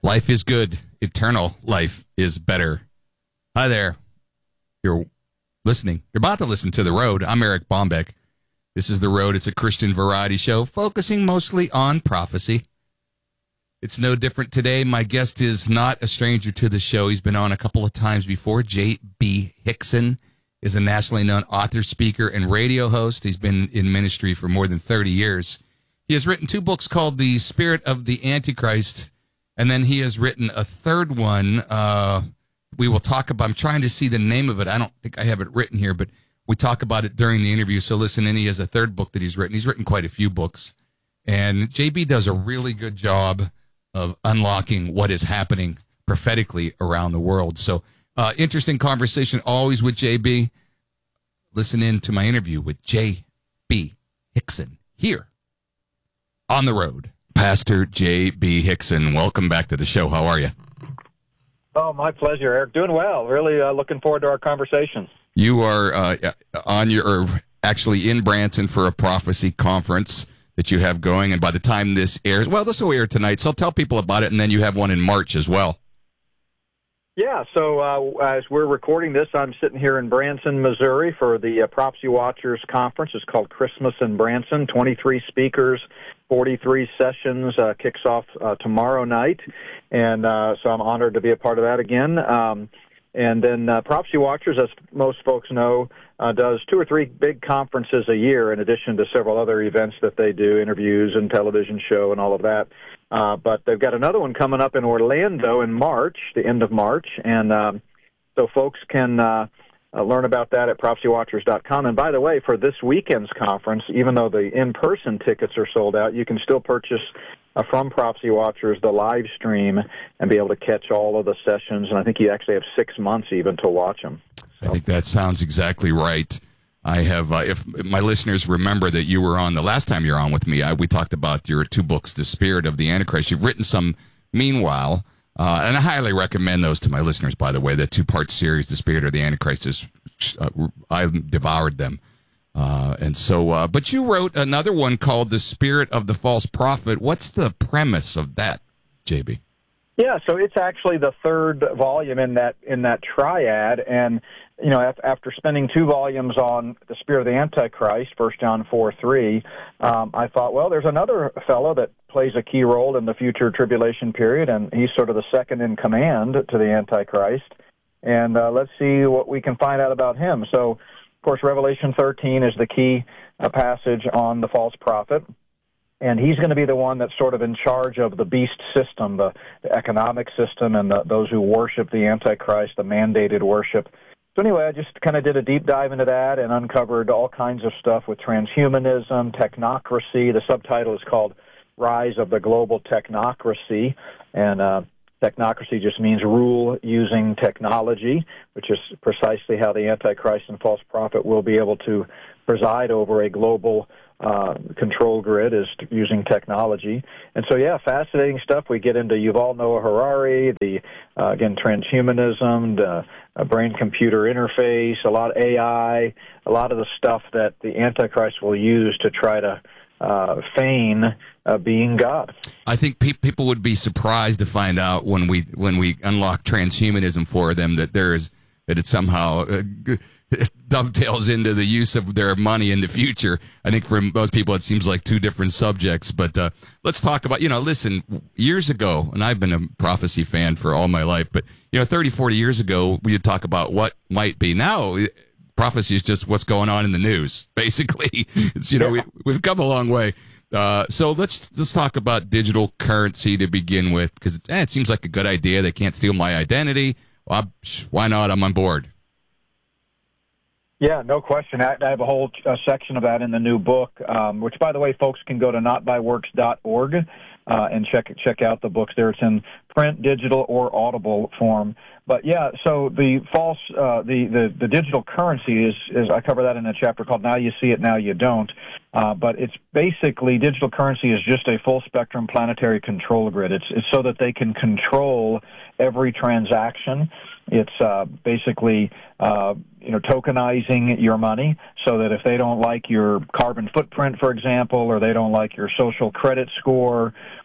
Life is good. Eternal life is better. Hi there. You're listening. You're about to listen to The Road. I'm Eric Bombeck. This is The Road. It's a Christian variety show focusing mostly on prophecy. It's no different today. My guest is not a stranger to the show. He's been on a couple of times before. J.B. Hixson is a nationally known author, speaker, and radio host. He's been in ministry for more than 30 years. He has written 2 books called The Spirit of the Antichrist, and then he has written a third one. We will talk about, I'm trying to see the name of it. I don't think I have it written here, but we talk about it during the interview. So listen in. He has a third book that he's written. He's written quite a few books. And JB does a really good job of unlocking what is happening prophetically around the world. So interesting conversation always with JB. Listen in to my interview with J.B. Hixson here on The Road. Pastor J.B. Hixson, welcome back to the show. How are you? Oh, my pleasure, Eric. Doing well. Really looking forward to our conversation. You are actually in Branson for a prophecy conference that you have going, and by the time this airs, well, this will air tonight, so tell people about it, and then you have one in March as well. Yeah, so as we're recording this, I'm sitting here in Branson, Missouri for the Prophecy Watchers Conference. It's called Christmas in Branson, 23 speakers, 43 sessions, kicks off tomorrow night, and so I'm honored to be a part of that again. And then Prophecy Watchers, as most folks know, does 2 or 3 big conferences a year in addition to several other events that they do, interviews and television show and all of that. But they've got another one coming up in Orlando in March, the end of March, and so folks can learn about that at prophecywatchers.com. And by the way, for this weekend's conference, even though the in-person tickets are sold out, you can still purchase from Prophecy Watchers the live stream and be able to catch all of the sessions. And I think you actually have 6 months even to watch them. So. I think that sounds exactly right. I have, if my listeners remember that you were on the last time you were on with me, we talked about your 2 books, The Spirit of the Antichrist. You've written some meanwhile, and I highly recommend those to my listeners, by the way. The 2-part series, The Spirit of the Antichrist, I devoured them. But you wrote another one called The Spirit of the False Prophet. What's the premise of that, JB? Yeah, so it's actually the 3rd volume in that triad, and you know, after spending 2 volumes on the Spirit of the Antichrist, 1 John 4:3, I thought, well, there's another fellow that plays a key role in the future tribulation period, and he's sort of the second in command to the Antichrist, and let's see what we can find out about him. So, of course, Revelation 13 is the key passage on the false prophet. And he's going to be the one that's sort of in charge of the beast system, the economic system, and those who worship the Antichrist, the mandated worship. So anyway, I just kind of did a deep dive into that and uncovered all kinds of stuff with transhumanism, technocracy. The subtitle is called Rise of the Global Technocracy, and technocracy just means rule using technology, which is precisely how the Antichrist and false prophet will be able to preside over a global control grid, is using technology. And so, yeah, fascinating stuff. We get into Yuval Noah Harari, again, transhumanism, the brain-computer interface, a lot of AI, a lot of the stuff that the Antichrist will use to try to feign being God. I think people would be surprised to find out when we unlock transhumanism for them that it somehow dovetails into the use of their money in the future. I think for most people it seems like 2 different subjects, but let's talk about, listen, years ago, and I've been a prophecy fan for all my life, but 30, 40 years ago, we would talk about what might be. Now, prophecy is just what's going on in the news, basically. It's, we've come a long way. So let's talk about digital currency to begin with, because it seems like a good idea. They can't steal my identity. Well, why not? I'm on board. Yeah, no question. I have a whole section of that in the new book, which, by the way, folks can go to notbyworks.org and check out the books there. It's in print, digital, or audible form. But yeah, so the false, the digital currency is I cover that in a chapter called "Now You See It, Now You Don't." But it's basically, digital currency is just a full spectrum planetary control grid. It's so that they can control every transaction. It's basically tokenizing your money, so that if they don't like your carbon footprint, for example, or they don't like your social credit score,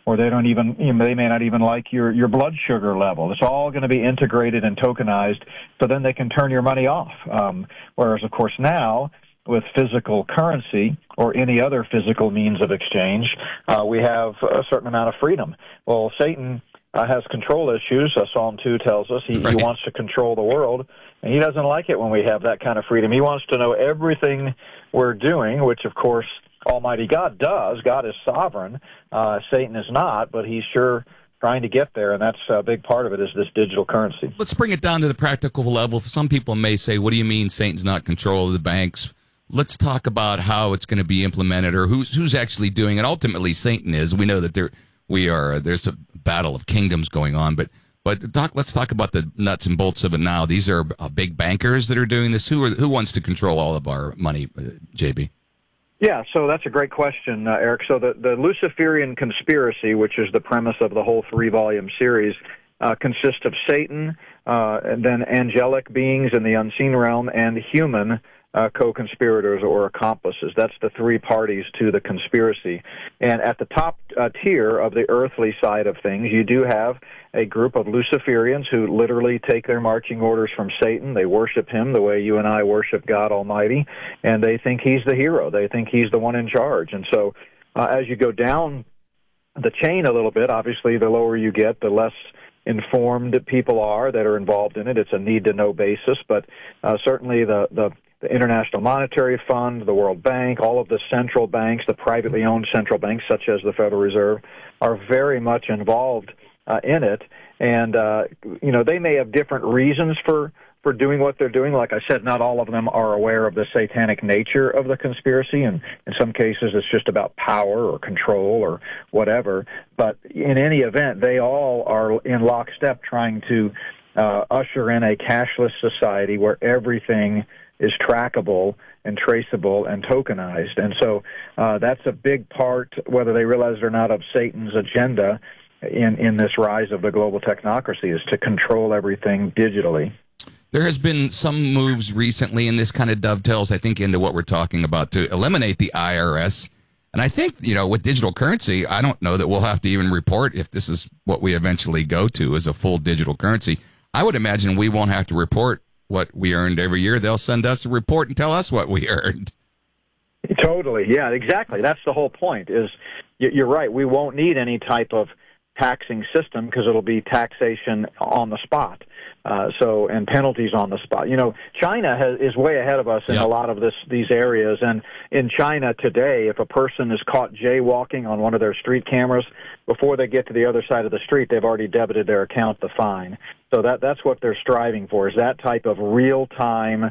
or they don't even, they may not even like your blood sugar level. It's all going to be integrated and tokenized, so then they can turn your money off. Whereas, of course, now with physical currency or any other physical means of exchange, we have a certain amount of freedom. Well, Satan has control issues. Psalm 2 tells us he wants to control the world, and he doesn't like it when we have that kind of freedom. He wants to know everything we're doing, which, of course, Almighty God does. God is sovereign. Satan is not, but he's sure trying to get there, and that's a big part of it is this digital currency. Let's bring it down to the practical level. Some people may say, what do you mean Satan's not in control of the banks? Let's talk about how it's going to be implemented or who's actually doing it. Ultimately, Satan is. We know that there's a battle of kingdoms going on, but Doc, let's talk about the nuts and bolts of it now. These are big bankers that are doing this. Who wants to control all of our money, JB? Yeah, so that's a great question, Eric. So the Luciferian conspiracy, which is the premise of the whole 3-volume series, consists of Satan, and then angelic beings in the unseen realm, and human co-conspirators or accomplices. That's the 3 parties to the conspiracy. And at the top tier of the earthly side of things, you do have a group of Luciferians who literally take their marching orders from Satan. They worship him the way you and I worship God Almighty, and they think he's the hero. They think he's the one in charge. And so as you go down the chain a little bit, obviously the lower you get, the less informed people are that are involved in it. It's a need-to-know basis, but certainly the International Monetary Fund, the World Bank, all of the central banks, the privately owned central banks, such as the Federal Reserve, are very much involved in it. And, they may have different reasons for doing what they're doing. Like I said, not all of them are aware of the satanic nature of the conspiracy, and in some cases it's just about power or control or whatever. But in any event, they all are in lockstep trying to usher in a cashless society where everything is trackable and traceable and tokenized. And so that's a big part, whether they realize it or not, of Satan's agenda in this rise of the global technocracy, is to control everything digitally. There has been some moves recently, and this kind of dovetails, I think, into what we're talking about, to eliminate the IRS. And I think, with digital currency, I don't know that we'll have to even report if this is what we eventually go to as a full digital currency. I would imagine we won't have to report what we earned every year. They'll send us a report and tell us what we earned. Totally. Yeah, exactly. That's the whole point. Is you're right. We won't need any type of taxing system because it'll be taxation on the spot. And penalties on the spot. China is way ahead of us in a lot of these areas. And in China today, if a person is caught jaywalking on one of their street cameras, before they get to the other side of the street, they've already debited their account the fine. So that's what they're striving for, is that type of real-time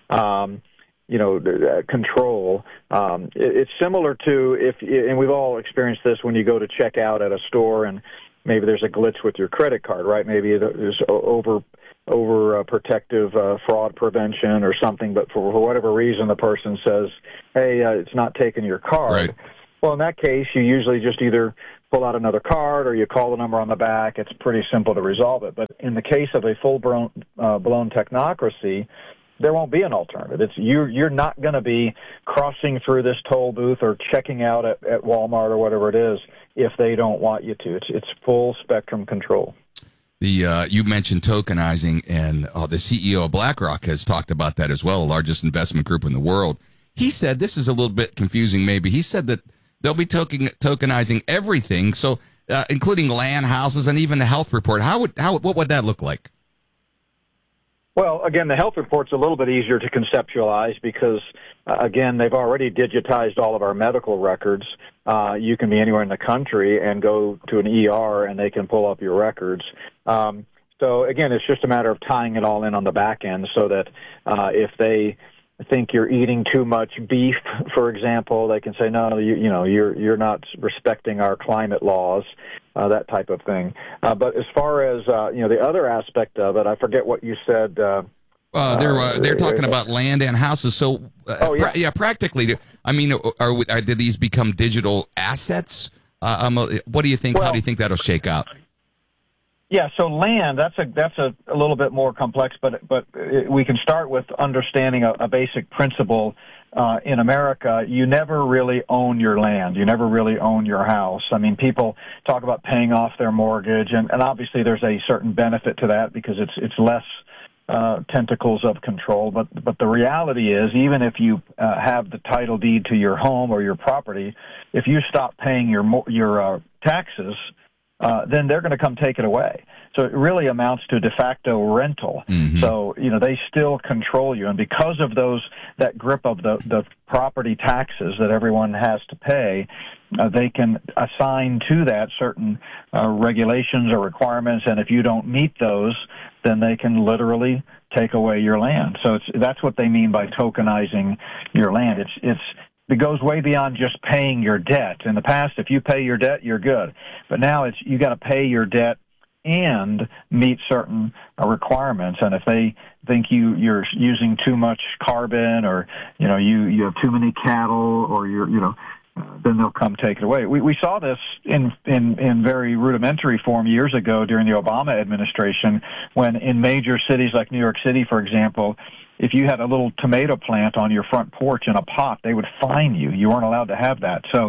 control. It's similar to and we've all experienced this when you go to check out at a store and maybe there's a glitch with your credit card, right? Maybe there's overprotective fraud prevention or something, but for whatever reason the person says, hey, it's not taking your card. Right. Well, in that case, you usually just either pull out another card or you call the number on the back. It's pretty simple to resolve it. But in the case of a full-blown technocracy, there won't be an alternative. You're not going to be crossing through this toll booth or checking out at Walmart or whatever it is if they don't want you to. It's full spectrum control. You mentioned tokenizing, and the CEO of BlackRock has talked about that as well, the largest investment group in the world. He said, this is a little bit confusing maybe, he said that they'll be tokenizing everything, so including land, houses, and even the health report. What would that look like? Well, again, the health report's a little bit easier to conceptualize because, again, they've already digitized all of our medical records. You can be anywhere in the country and go to an ER and they can pull up your records. So, again, it's just a matter of tying it all in on the back end so that if they think you're eating too much beef, for example, they can say, no, you're not respecting our climate laws, that type of thing. But as far as the other aspect of it, I forget what you said. They're talking about land and houses. So, practically, I mean, did these become digital assets? What do you think? How do you think that'll shake out? Yeah, so land, that's a little bit more complex, but we can start with understanding a basic principle. In America, you never really own your land. You never really own your house. I mean, people talk about paying off their mortgage, and obviously there's a certain benefit to that because it's less tentacles of control. But the reality is, even if you have the title deed to your home or your property, if you stop paying your taxes, then they're going to come take it away. So it really amounts to de facto rental. Mm-hmm. So, they still control you. And because of that grip of the property taxes that everyone has to pay, they can assign to that certain regulations or requirements. And if you don't meet those, then they can literally take away your land. So that's what they mean by tokenizing your land. It goes way beyond just paying your debt. In the past, if you pay your debt, you're good. But now you got to pay your debt and meet certain requirements. And if they think you're using too much carbon, or you have too many cattle, or then they'll come take it away. We saw this in very rudimentary form years ago during the Obama administration, when in major cities like New York City, for example, if you had a little tomato plant on your front porch in a pot, they would fine you. You weren't allowed to have that. So,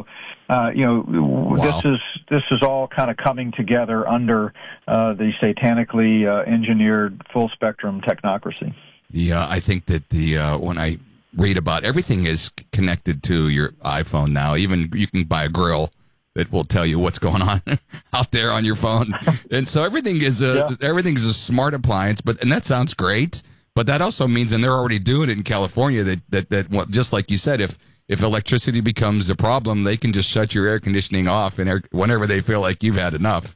wow. This is all kind of coming together under the satanically engineered full spectrum technocracy. Yeah, I think that when I read about everything is connected to your iPhone now. Even you can buy a grill that will tell you what's going on out there on your phone, and so everything is everything's a smart appliance. And that sounds great. But that also means, and they're already doing it in California, that just like you said, if electricity becomes a problem, they can just shut your air conditioning off whenever they feel like you've had enough.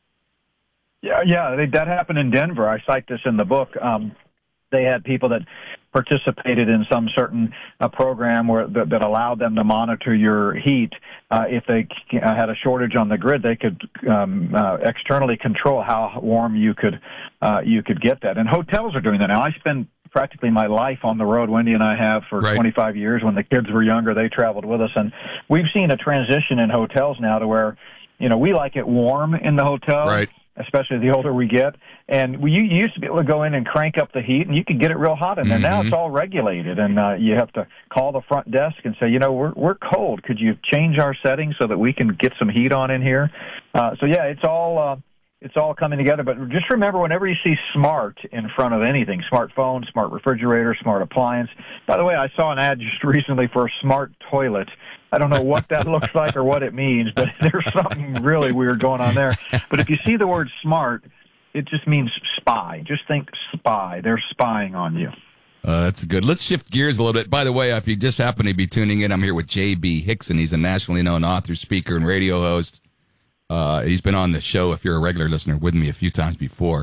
Yeah, that happened in Denver. I cite this in the book. They had people that participated in some certain program that allowed them to monitor your heat. If they had a shortage on the grid, they could externally control how warm you could get that. And hotels are doing that now. I spend practically my life on the road. Wendy and I have for 25 years. When the kids were younger, they traveled with us, and we've seen a transition in hotels now to where we like it warm in the hotel. Right. Especially the older we get. And you used to be able to go in and crank up the heat, and you could get it real hot in there. Mm-hmm. Now it's all regulated, and you have to call the front desk and say, we're cold. Could you change our settings so that we can get some heat on in here? It's all coming together. But just remember, whenever you see smart in front of anything, smartphone, smart refrigerator, smart appliance. By the way, I saw an ad just recently for a smart toilet. I don't know what that looks like or what it means, but there's something really weird going on there. But if you see the word smart, it just means spy. Just think spy. They're spying on you. That's good. Let's shift gears a little bit. By the way, if you just happen to be tuning in, I'm here with J.B. Hixson. He's a nationally known author, speaker, and radio host. He's been on the show, if you're a regular listener, with me a few times before.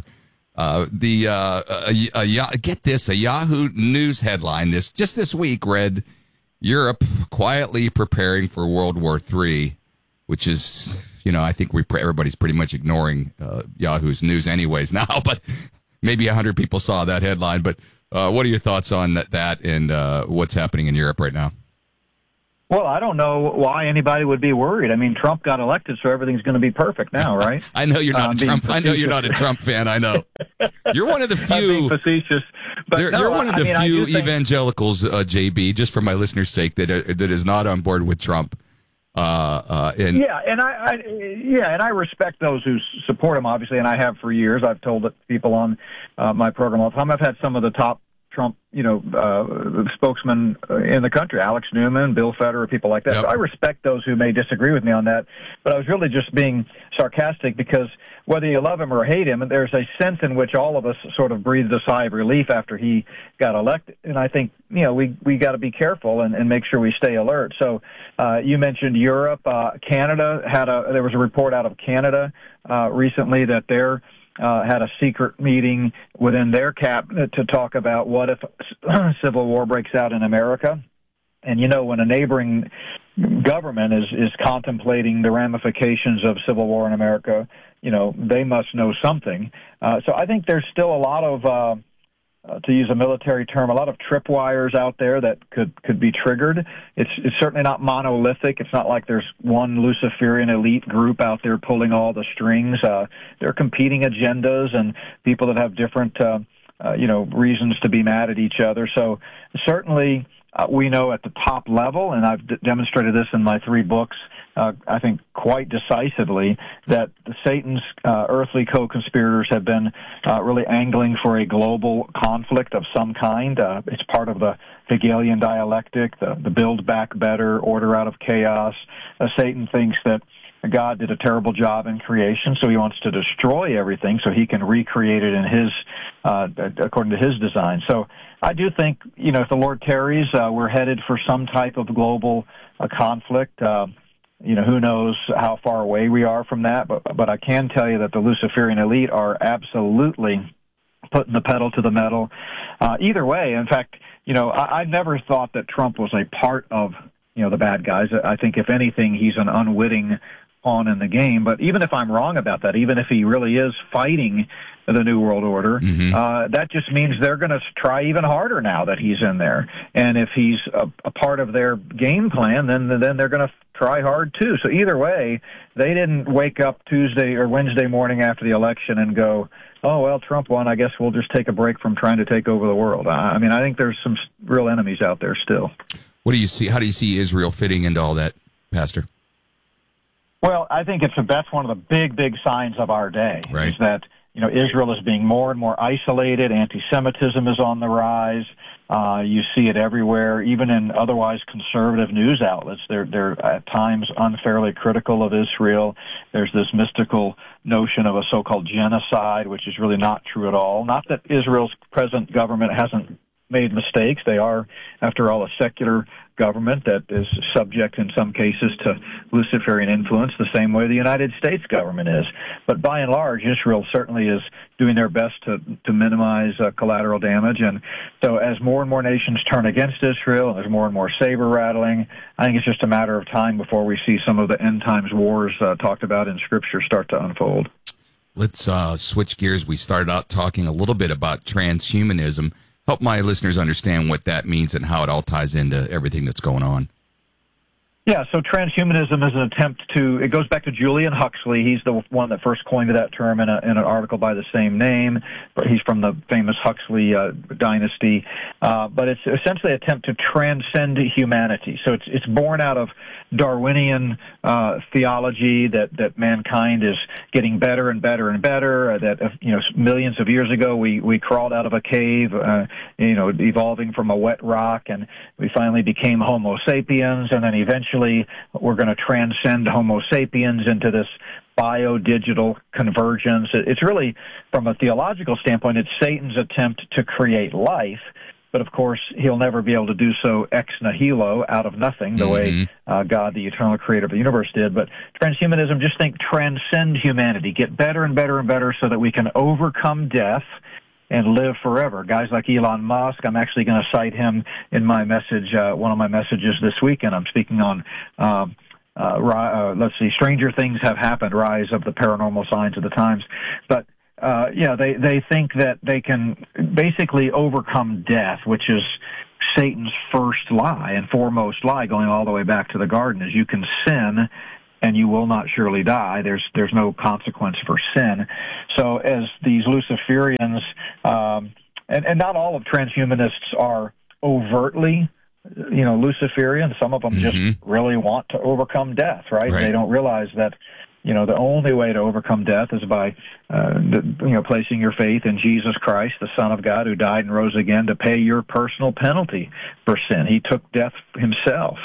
Get this, a Yahoo News headline this week read, Europe quietly preparing for World War III, which is, I think everybody's pretty much ignoring Yahoo's news anyways now, but maybe 100 people saw that headline. But what are your thoughts on that and what's happening in Europe right now? Well, I don't know why anybody would be worried. I mean, Trump got elected, so everything's going to be perfect now, right? I know you're not a Trump. I know you're not a Trump fan. I know. You're one of the few. I'm being facetious. But you're one of the few evangelicals, JB, just for my listeners' sake, that is not on board with Trump. And I respect those who support him, obviously, and I have for years. I've told people on my program all the time. I've had some of the top Trump, spokesmen in the country, Alex Newman, Bill Federer, people like that. Yep. So I respect those who may disagree with me on that, but I was really just being sarcastic because whether you love him or hate him, there's a sense in which all of us sort of breathed a sigh of relief after he got elected. And I think, we got to be careful and make sure we stay alert. So you mentioned Europe. Canada there was a report out of Canada recently that they're had a secret meeting within their cabinet to talk about what if civil war breaks out in America. And, when a neighboring government is contemplating the ramifications of civil war in America, they must know something. So I think there's still a lot of to use a military term, a lot of tripwires out there that could be triggered. It's certainly not monolithic. It's not like there's one Luciferian elite group out there pulling all the strings. There are competing agendas and people that have different, reasons to be mad at each other. So certainly we know at the top level, and I've demonstrated this in my 3 books, I think quite decisively, that Satan's earthly co-conspirators have been really angling for a global conflict of some kind. It's part of the Hegelian dialectic, the build back better, order out of chaos. Satan thinks that God did a terrible job in creation, so he wants to destroy everything so he can recreate it in his, according to his design. So I do think, if the Lord tarries, we're headed for some type of global conflict. Who knows how far away we are from that, but I can tell you that the Luciferian elite are absolutely putting the pedal to the metal. Either way, in fact, I never thought that Trump was a part of, the bad guys. I think, if anything, he's an unwitting pawn in the game. But even if I'm wrong about that, even if he really is fighting the New World Order, that just means they're going to try even harder now that he's in there. And if he's a part of their game plan, then they're going to try hard too. So either way, they didn't wake up Tuesday or Wednesday morning after the election and go, oh, well, Trump won, I guess we'll just take a break from trying to take over the world. I mean, I think there's some real enemies out there still. What do you see? How do you see Israel fitting into all that, Pastor? Well, I think that's one of the big signs of our day, right, is that, Israel is being more and more isolated. Anti-Semitism is on the rise. You see it everywhere, even in otherwise conservative news outlets. They're at times unfairly critical of Israel. There's this mystical notion of a so-called genocide, which is really not true at all. Not that Israel's present government hasn't made mistakes. They are, after all, a secular government that is subject in some cases to Luciferian influence, the same way the United States government is. But by and large, Israel certainly is doing their best to minimize collateral damage. And so as more and more nations turn against Israel, and there's more and more saber rattling, I think it's just a matter of time before we see some of the end times wars talked about in Scripture start to unfold. Let's switch gears. We started out talking a little bit about transhumanism. Help my listeners understand what that means and how it all ties into everything that's going on. Yeah, so transhumanism is an attempt it goes back to Julian Huxley. He's the one that first coined that term in an article by the same name. He's from the famous Huxley dynasty. But it's essentially an attempt to transcend humanity. So it's born out of Darwinian theology that mankind is getting better and better and better, that millions of years ago we crawled out of a cave, evolving from a wet rock, and we finally became Homo sapiens, and then eventually we're going to transcend Homo sapiens into this bio-digital convergence. It's really, from a theological standpoint, it's Satan's attempt to create life. But, of course, he'll never be able to do so ex nihilo, out of nothing, the way God, the eternal creator of the universe, did. But transhumanism, just think, transcend humanity, get better and better and better so that we can overcome death and live forever. Guys like Elon Musk, I'm actually going to cite him in my message, one of my messages this weekend. I'm speaking on, Stranger Things Have Happened, Rise of the Paranormal Signs of the Times. But, they think that they can basically overcome death, which is Satan's first lie and foremost lie, going all the way back to the garden, is you can sin and you will not surely die. There's no consequence for sin. So as these Luciferians, and not all of transhumanists are overtly, Luciferian. Some of them just really want to overcome death, right? They don't realize that, the only way to overcome death is by, placing your faith in Jesus Christ, the Son of God, who died and rose again to pay your personal penalty for sin. He took death himself.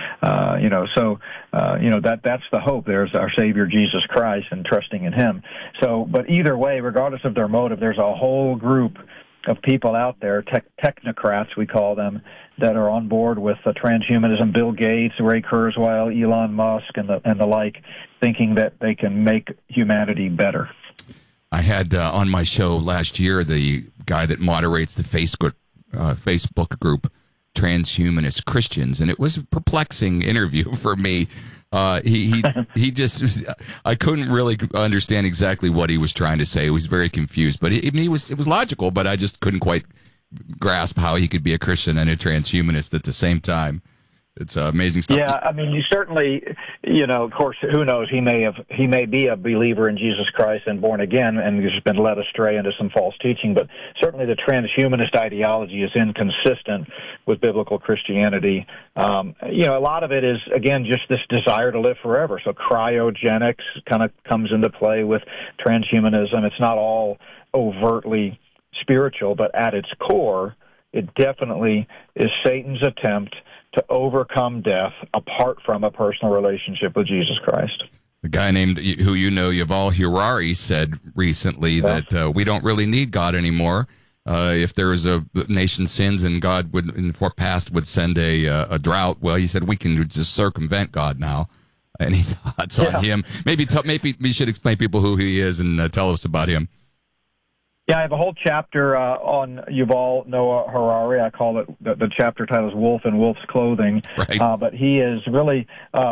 That's the hope. There's our Savior, Jesus Christ, and trusting in Him. So, but either way, regardless of their motive, there's a whole group of people out there, technocrats we call them, that are on board with transhumanism. Bill Gates, Ray Kurzweil, Elon Musk, and the like, thinking that they can make humanity better. I had on my show last year the guy that moderates the Facebook group Transhumanist Christians, and it was a perplexing interview for me. He just, I couldn't really understand exactly what he was trying to say. He was very confused, but it was logical, but I just couldn't quite grasp how he could be a Christian and a transhumanist at the same time. It's amazing stuff. Yeah, I mean, you certainly, of course, who knows? He may be a believer in Jesus Christ and born again, and has been led astray into some false teaching. But certainly, the transhumanist ideology is inconsistent with biblical Christianity. A lot of it is, again, just this desire to live forever. So cryogenics kind of comes into play with transhumanism. It's not all overtly spiritual, but at its core, it definitely is Satan's attempt to overcome death apart from a personal relationship with Jesus Christ. A guy named, who Yuval Harari, said recently that we don't really need God anymore. If there is a nation sins and God would, in the past, would send a drought, well, he said we can just circumvent God now. Any thoughts on him? Maybe we should explain people who he is and tell us about him. Yeah, I have a whole chapter on Yuval Noah Harari. I call it, the chapter title is Wolf in Wolf's Clothing. Right. But he is really,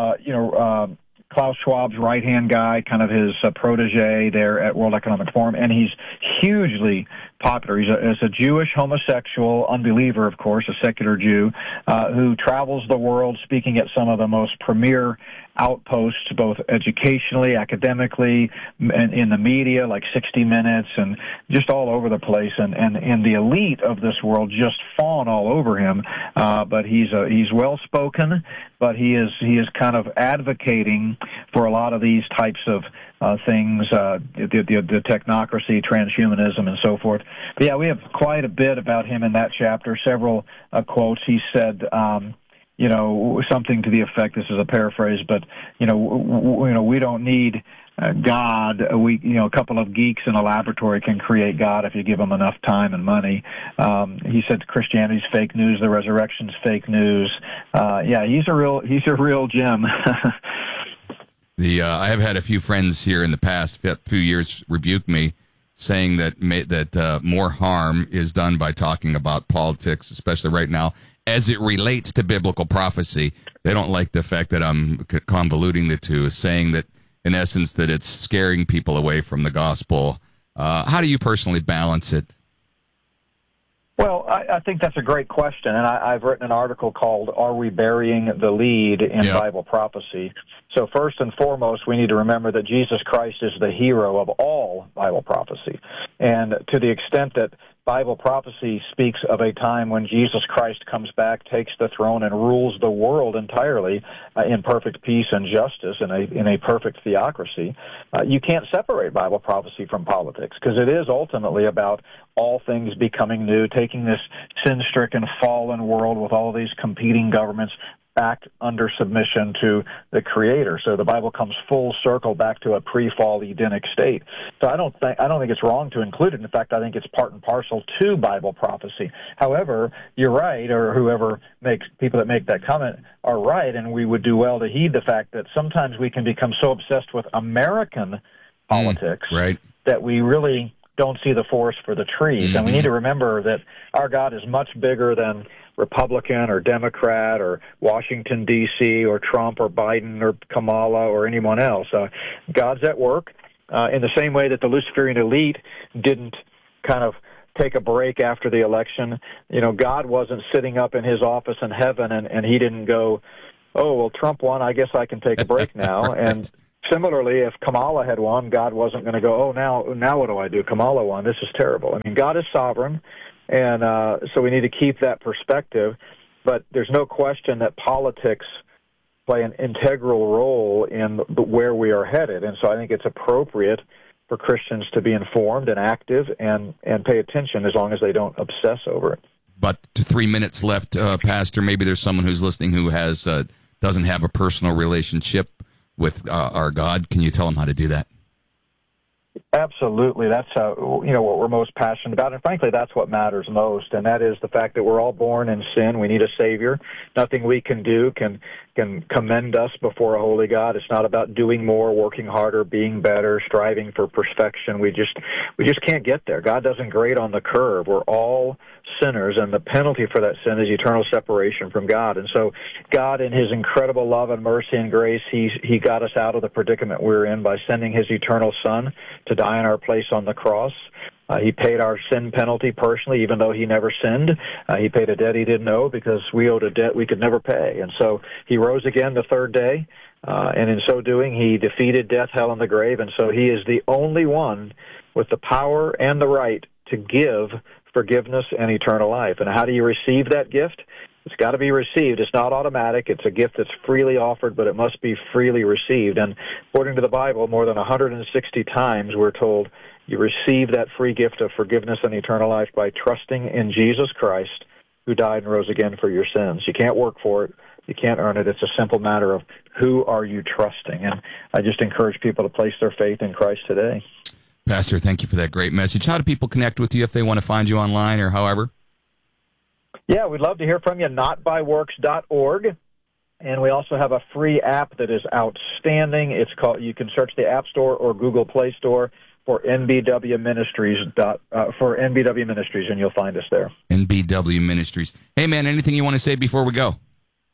Klaus Schwab's right-hand guy, kind of his protege there at World Economic Forum, and he's hugely popular. He's a Jewish homosexual unbeliever, of course, a secular Jew, who travels the world speaking at some of the most premier outposts, both educationally, academically, and in the media, like 60 Minutes, and just all over the place. And the elite of this world just fawn all over him. But he's well-spoken, but he is kind of advocating for a lot of these types of things, the technocracy, transhumanism, and so forth. But yeah, we have quite a bit about him in that chapter. Several quotes. He said, something to the effect. This is a paraphrase, but we don't need God. A couple of geeks in a laboratory can create God if you give them enough time and money. He said Christianity's fake news, the resurrection's fake news. He's a real gem. I have had a few friends here in the past few years rebuke me, saying that more harm is done by talking about politics, especially right now, as it relates to biblical prophecy. They don't like the fact that I'm convoluting the two, saying that, in essence, that it's scaring people away from the gospel. How do you personally balance it? Well, I think that's a great question, and I've written an article called "Are We Burying the Lead in Bible Prophecy?" So first and foremost, we need to remember that Jesus Christ is the hero of all Bible prophecy. And to the extent that Bible prophecy speaks of a time when Jesus Christ comes back, takes the throne, and rules the world entirely in perfect peace and justice, in a perfect theocracy, you can't separate Bible prophecy from politics, because it is ultimately about all things becoming new, taking this sin-stricken, fallen world with all these competing governments back under submission to the Creator. So the Bible comes full circle back to a pre-fall Edenic state. So I don't think it's wrong to include it. In fact, I think it's part and parcel to Bible prophecy. However, you're right, or people that make that comment are right, and we would do well to heed the fact that sometimes we can become so obsessed with American politics that we really don't see the forest for the trees. Mm-hmm. And we need to remember that our God is much bigger than Republican or Democrat or Washington, D.C., or Trump or Biden or Kamala or anyone else. God's at work in the same way that the Luciferian elite didn't kind of take a break after the election. God wasn't sitting up in his office in heaven and he didn't go, oh, well, Trump won, I guess I can take a break now. Right. And similarly, if Kamala had won, God wasn't going to go, oh, now what do I do? Kamala won. This is terrible. I mean, God is sovereign. And so we need to keep that perspective. But there's no question that politics play an integral role in where we are headed. And so I think it's appropriate for Christians to be informed and active and pay attention as long as they don't obsess over it. But 3 minutes left, Pastor. Maybe there's someone who's listening who doesn't have a personal relationship with our God. Can you tell them how to do that? Absolutely. That's what we're most passionate about, and frankly, that's what matters most, and that is the fact that we're all born in sin. We need a Savior. Nothing we can do can commend us before a holy God. It's not about doing more, working harder, being better, striving for perfection. We just can't get there. God doesn't grade on the curve. We're all sinners, and the penalty for that sin is eternal separation from God. And so God, in his incredible love and mercy and grace, he got us out of the predicament we're in by sending his eternal Son to die in our place on the cross. He paid our sin penalty personally, even though he never sinned. He paid a debt he didn't owe because we owed a debt we could never pay. And so he rose again the third day, and in so doing, he defeated death, hell, and the grave. And so he is the only one with the power and the right to give forgiveness and eternal life. And how do you receive that gift? It's got to be received. It's not automatic. It's a gift that's freely offered, but it must be freely received. And according to the Bible, more than 160 times we're told you receive that free gift of forgiveness and eternal life by trusting in Jesus Christ, who died and rose again for your sins. You can't work for it. You can't earn it. It's a simple matter of who are you trusting. And I just encourage people to place their faith in Christ today. Pastor, thank you for that great message. How do people connect with you if they want to find you online or however? Yeah, we'd love to hear from you, notbyworks.org. And we also have a free app that is outstanding. It's called, you can search the App Store or Google Play Store for NBW Ministries, and you'll find us there. NBW Ministries. Hey, man, anything you want to say before we go?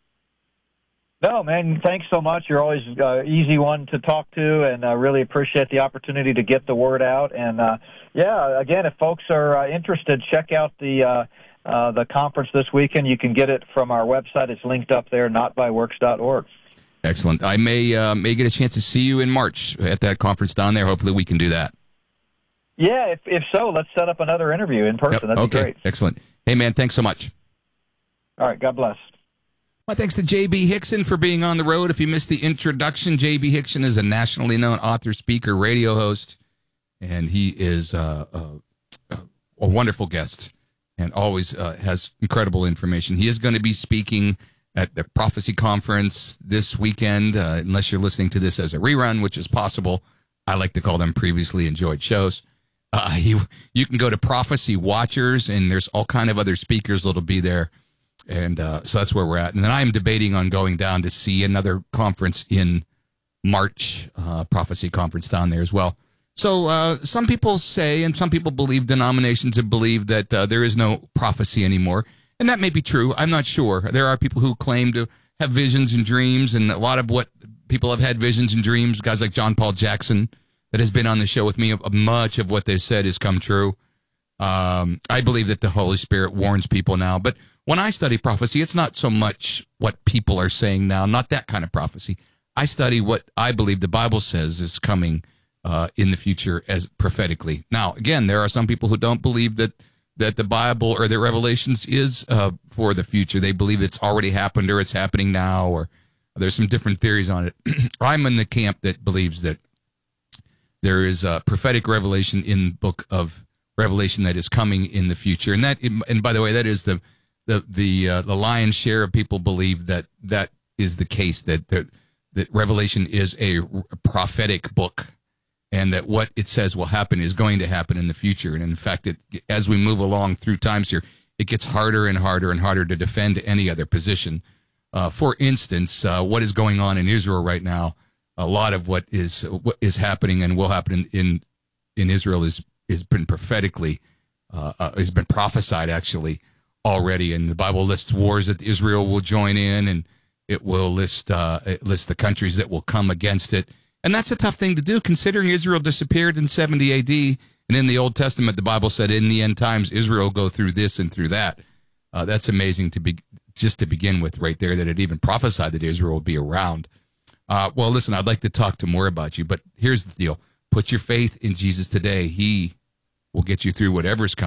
No, man, thanks so much. You're always easy one to talk to, and I really appreciate the opportunity to get the word out. And, again, if folks are interested, check out the conference this weekend. You can get it from our website. It's linked up there, notbyworks.org. Excellent. I may get a chance to see you in March at that conference down there. Hopefully we can do that. Yeah, if so, let's set up another interview in person. That'd be great. Excellent. Hey, man, thanks so much. All right, God bless. My thanks to J.B. Hixson for being on the road. If you missed the introduction, J.B. Hixson is a nationally known author, speaker, radio host, and he is a wonderful guest and always has incredible information. He is going to be speaking at the Prophecy Conference this weekend, unless you're listening to this as a rerun, which is possible. I like to call them previously enjoyed shows. You can go to Prophecy Watchers, and there's all kind of other speakers that'll be there. And so that's where we're at. And then I'm debating on going down to see another conference in March, Prophecy Conference down there as well. So some people say, and some people believe, denominations have believed that there is no prophecy anymore. And that may be true. I'm not sure. There are people who claim to have visions and dreams, and a lot of what people have had visions and dreams, guys like John Paul Jackson that has been on the show with me, much of what they've said has come true. I believe that the Holy Spirit warns people now. But when I study prophecy, it's not so much what people are saying now, not that kind of prophecy. I study what I believe the Bible says is coming in the future as prophetically. Now, again, there are some people who don't believe that the Bible or the Revelations is for the future. They believe it's already happened or it's happening now, or there's some different theories on it. I'm in the camp that believes that there is a prophetic revelation in the book of Revelation that is coming in the future. And by the way, that is the lion's share of people believe that is the case, that Revelation is a prophetic book, and that what it says will happen is going to happen in the future. And in fact, as we move along through times here, it gets harder and harder and harder to defend any other position. For instance, what is going on in Israel right now, a lot of what is happening and will happen in Israel has been prophetically, has been prophesied actually already. And the Bible lists wars that Israel will join in, and it will list the countries that will come against it. And that's a tough thing to do, considering Israel disappeared in 70 A.D., and in the Old Testament, the Bible said in the end times, Israel will go through this and through that. That's amazing to begin with right there, that it even prophesied that Israel will be around. Well, listen, I'd like to talk to more about you, but here's the deal. Put your faith in Jesus today. He will get you through whatever's coming.